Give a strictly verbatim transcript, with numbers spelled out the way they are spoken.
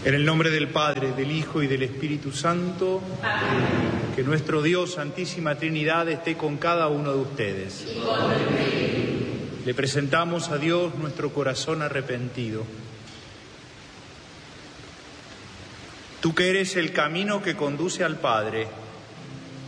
En el nombre del Padre, del Hijo y del Espíritu Santo, amén. Que nuestro Dios, Santísima Trinidad, esté con cada uno de ustedes. Y con el Espíritu. Le presentamos a Dios nuestro corazón arrepentido. Tú que eres el camino que conduce al Padre,